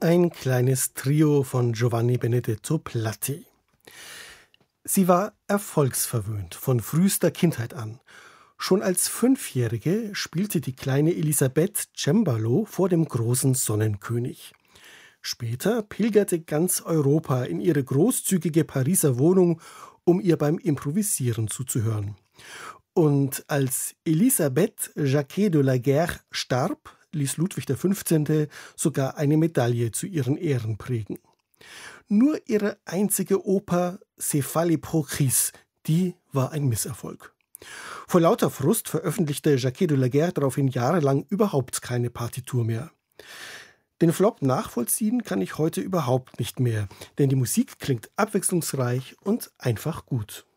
Ein kleines Trio von Giovanni Benedetto Platti. Sie war erfolgsverwöhnt von frühester Kindheit an. Schon als Fünfjährige spielte die kleine Elisabeth Cembalo vor dem großen Sonnenkönig. Später pilgerte ganz Europa in ihre großzügige Pariser Wohnung, um ihr beim Improvisieren zuzuhören. Und als Elisabeth Jacquet de la Guerre starb, ließ Ludwig XV. Sogar eine Medaille zu ihren Ehren prägen. Nur ihre einzige Oper Céphale pro Chris, die war ein Misserfolg. Vor lauter Frust veröffentlichte Jacquet de la Guerre daraufhin jahrelang überhaupt keine Partitur mehr. Den Flop nachvollziehen kann ich heute überhaupt nicht mehr, denn die Musik klingt abwechslungsreich und einfach gut.